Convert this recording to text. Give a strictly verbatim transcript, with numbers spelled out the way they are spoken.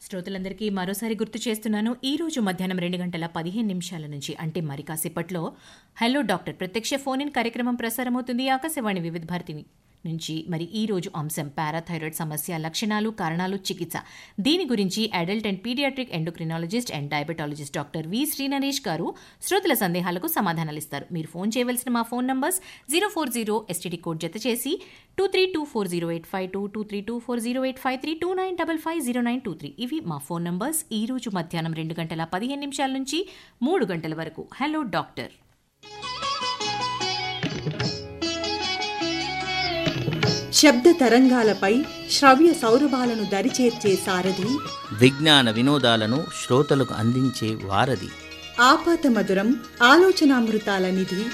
శ్రోతలందరికీ మరోసారి గుర్తు చేస్తున్నాను. ఈ రోజు మధ్యాహ్నం రెండు గంటల పదిహేను నిమిషాల నుంచి అంటే మరి కాసేపట్లో హలో డాక్టర్ ప్రత్యక్ష ఫోన్ ఇన్ కార్యక్రమం ప్రసారమవుతుంది ఆకాశవాణి వివిధ భారతి నుంచి. మరి ఈ రోజు అంశం పారాథైరాయిడ్ సమస్య, లక్షణాలు, కారణాలు, చికిత్స. దీని గురించి adult and paediatric endocrinologist and diabetologist doctor V Srinaresh గారు శ్రోతల సందేహాలకు సమాధానాలు ఇస్తారు. మీరు ఫోన్ చేయవలసిన మా phone numbers zero four zero STD code జత చేసి two three two four zero eight five two two three two four zero eight five three two nine double five zero nine two three ఇవి మా phone numbers. ఈ రోజు మధ్యాహ్నం రెండు గంటల పదిహేను నిమిషాల నుంచి మూడు గంటల వరకు హలో డాక్టర్. శబ్ద తరంగాలపై శ్రవ్య సౌరభాలను దరిచేర్చే సారథి, విజ్ఞాన వినోదాలను శ్రోతలకు అందించే వారధి, ఆపాత మధురం ఆలోచనామృతాల నిధి